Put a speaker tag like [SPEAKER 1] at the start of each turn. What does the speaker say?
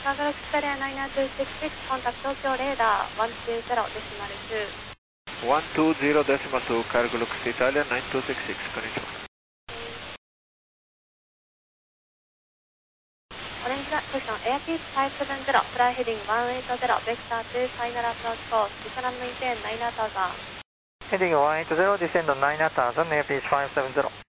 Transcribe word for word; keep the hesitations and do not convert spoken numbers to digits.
[SPEAKER 1] Cargo Carrier nine two six six, contact Tokyo Radar one two zero decimal two.
[SPEAKER 2] one two zero decimal two, Cargo Italia nine two six six、こんにちは。
[SPEAKER 1] Orange Cushion Airbus five seven zero, fly heading one eight zero, vector to final approach course, descend and maintain nine thousand.
[SPEAKER 3] Heading one eight zero, descend nine thousand, Airbus five seven zero.